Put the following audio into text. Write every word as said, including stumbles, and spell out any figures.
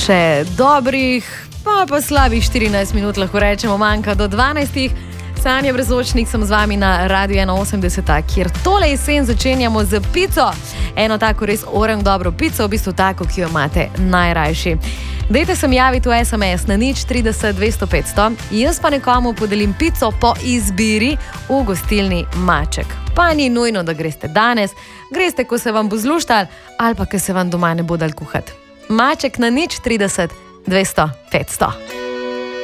Še dobrih, pa pa slabih štirinajst minut, lahko rečemo, manjka do dvanajstih. Sanja Brezočnik sem z vami na Radiu ena osemdeset, kjer tole jesen začenjamo z pico. Eno tako res orang dobro pico, v bistvu tako, ki jo imate najrajši. Dajte se mi javiti v es em es na nič trideset dvesto petsto, jaz pa nekomu podelim pico po izbiri v gostilni Maček. Pa ni nujno, da greste danes, greste, ko se vam bo zluštal, ali pa, ko se vam doma ne bo dal kuhati. Maček na nič trideset dvesto petsto.